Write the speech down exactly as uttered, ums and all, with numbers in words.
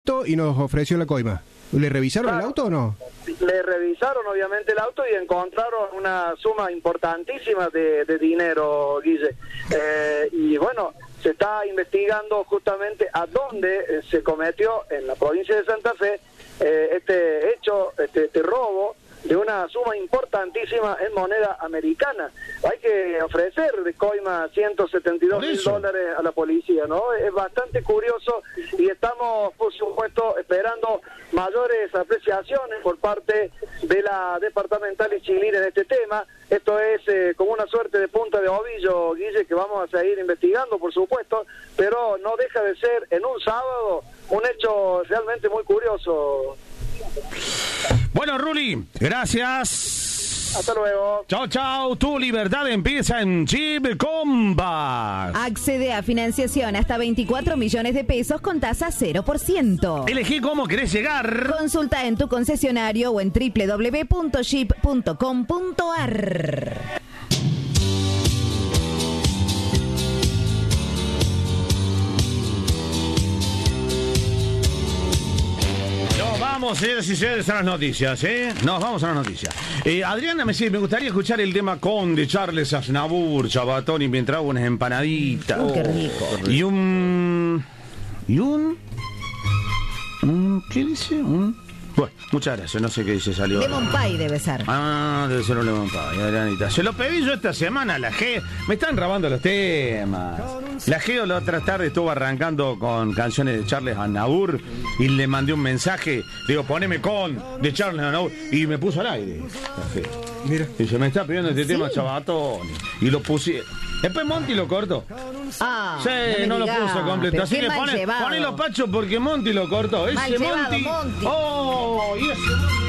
auto y nos ofreció la coima. ¿Le revisaron claro. el auto o no? Le revisaron obviamente el auto y encontraron una suma importantísima de, de dinero, Guille. Eh, y bueno, se está investigando justamente a dónde eh, se cometió en la provincia de Santa Fe eh, este hecho, este, este robo de una suma importantísima en moneda americana. Hay que ofrecer de coima ciento setenta y dos mil dólares a la policía, ¿no? Es bastante curioso y estamos, por supuesto, esperando mayores apreciaciones por parte de la departamental y Chilín en este tema. Esto es eh, como una suerte de punta de ovillo, Guille, que vamos a seguir investigando, por supuesto, pero no deja de ser en un sábado un hecho realmente muy curioso. Bueno, Ruli, gracias. Hasta luego. Chao, chao. Tu libertad empieza en Chip Combat. Accede a financiación hasta veinticuatro millones de pesos con tasa cero por ciento. Elegí cómo querés llegar. Consulta en tu concesionario o en doble u doble u doble u punto jeep punto com punto a r. Vamos, señores y señores, a las noticias, ¿eh? Nos vamos a las noticias. Eh, Adriana, me, me gustaría escuchar el tema con de Charles Aznavour, Chabatón, y mientras hago unas empanaditas. Oh, qué rico. Y un... ¿Y un...? un ¿Qué dice? Un... Bueno, muchas gracias, no sé qué dice, salió. Lemon pie debe ser. Ah, debe ser un lemon pie, Adrianita. Se lo pedí yo esta semana a la G. Me están grabando los temas. La Geo la otra tarde estuvo arrancando con canciones de Charles Aznavour y le mandé un mensaje. Le digo, poneme con de Charles Aznavour. Y me puso al aire. Mira. Y se me está pidiendo este ¿Sí? tema, Chabatón. Y lo puse. Después Monty lo cortó. Ah, sí, no, no lo diga, puso completo. Así que pone, pone los pachos porque Monty lo cortó. Ese Mal llevado, Monty. Monty. Oh, y ese Monty.